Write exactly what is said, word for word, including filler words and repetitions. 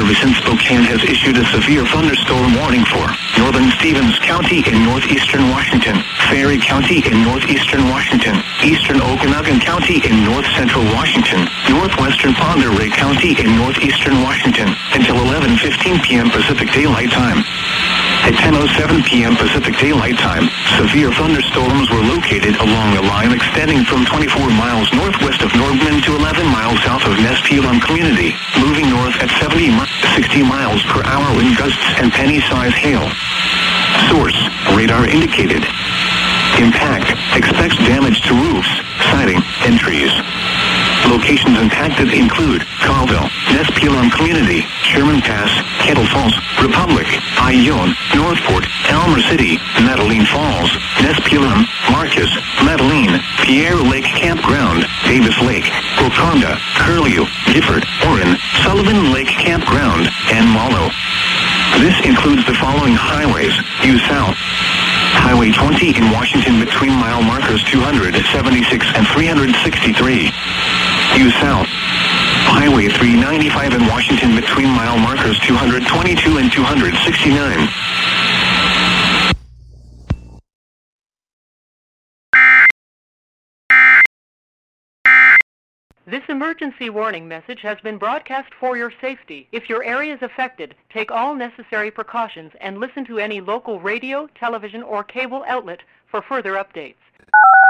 Service in Spokane has issued a severe thunderstorm warning for northern Stevens County in northeastern Washington, Ferry County in northeastern Washington, eastern Okanogan County in north central Washington, northwestern Pend Oreille County in northeastern Washington, until eleven fifteen p.m. Pacific Daylight Time. At ten oh seven p.m. Pacific Daylight Time, severe thunderstorms were located along a line extending from twenty-four miles northwest of Nordman to eleven miles south of Nespelon Community, moving north at seventy, sixty miles per hour in gusts and penny-size hail. Source: radar indicated. Impact: expects damage to roofs, siding, and trees. Locations impacted include Colville, Nespelon Community, Sherman Pass, Kettle Falls, Republic, Ione, Northport, Elmer City, Madeline Falls, Nespelon, Marcus, Madeline, Pierre Lake Campground, Davis Lake, Waconda, Curlew, Gifford, Orin, Sullivan Lake Campground, and Malo. This includes the following highways: due south. Highway twenty in Washington between mile markers two hundred seventy-six and three hundred sixty-three. Due south. Highway three ninety-five in Washington between mile markers two hundred twenty-two and two hundred sixty-nine. This emergency warning message has been broadcast for your safety. If your area is affected, take all necessary precautions and listen to any local radio, television, or cable outlet for further updates.